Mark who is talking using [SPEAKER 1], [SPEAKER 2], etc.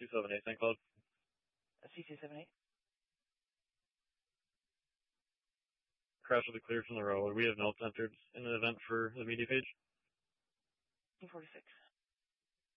[SPEAKER 1] C278, St. Cloud.
[SPEAKER 2] C278.
[SPEAKER 1] Crash will be cleared from the road. We have notes entered in the event for the media page.
[SPEAKER 2] 246.